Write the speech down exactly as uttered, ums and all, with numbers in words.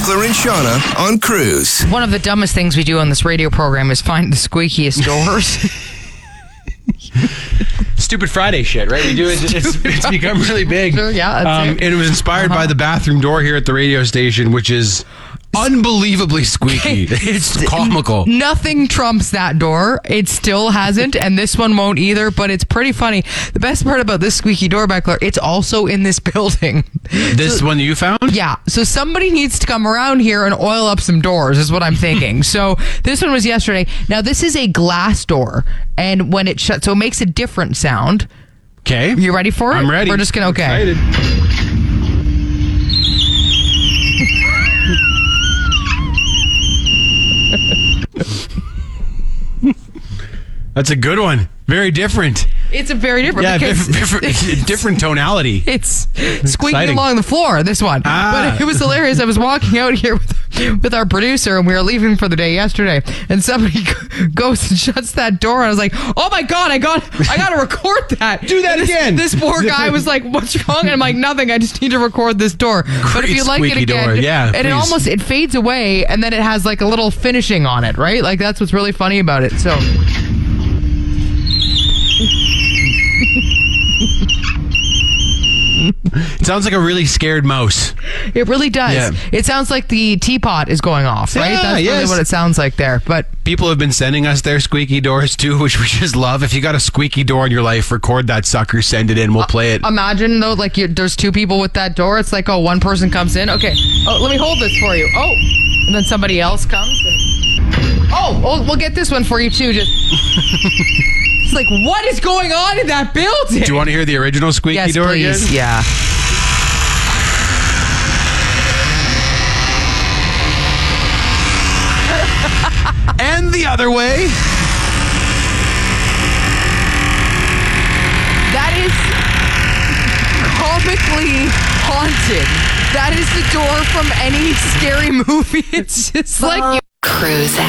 Beckler and Shauna on Cruise. One of the dumbest things we do on this radio program is find the squeakiest doors. Stupid Friday shit, right? We do it. It's, it's become really big. Sure, yeah, that's um, it. and it was inspired Uh-huh. by the bathroom door here at the radio station, which is unbelievably squeaky. It's comical. Nothing trumps that door. It still hasn't, and this one won't either, but it's pretty funny. The best part about this squeaky door, Beckler, it's also in this building. This So- one you found? Yeah, so somebody needs to come around here and oil up some doors, is what I'm thinking. So this one was yesterday. Now, this is a glass door, and when it shuts, so it makes a different sound. Okay. You ready for it? I'm ready. We're just going to, okay. Excited. That's a good one. Very different. It's a very different. Yeah, because different, different, different tonality. It's squeaking Exciting. along the floor, this one. Ah. But it was hilarious. I was walking out here with, with our producer, and we were leaving for the day yesterday, and somebody goes and shuts that door, and I was like, oh my God, I got I got to record that. Do that And this, again. This poor guy was like, what's wrong? And I'm like, nothing. I just need to record this door. But if Great you like it squeaky again, door. Yeah, and it please. almost, it fades away, and then it has like a little finishing on it, right? Like that's what's really funny about it. So... It sounds like a really scared mouse. It really does. Yeah. It sounds like the teapot is going off, right? Yeah, That's really yes. what it sounds like there. But People have been sending us their squeaky doors too, which we just love. If you got a squeaky door in your life, record that sucker, send it in, we'll play it. imagine though, like you, there's two people with that door. It's like, oh, one person comes in. Okay. Oh, let me hold this for you. Oh, and then somebody else comes. And, oh, oh, we'll get this one for you too. Just it's like, what is going on in that building? Do you want to hear the original squeaky yes, door please. again? Yeah. And the other way. That is comically haunted. That is the door from any scary movie. It's just like you. Cruise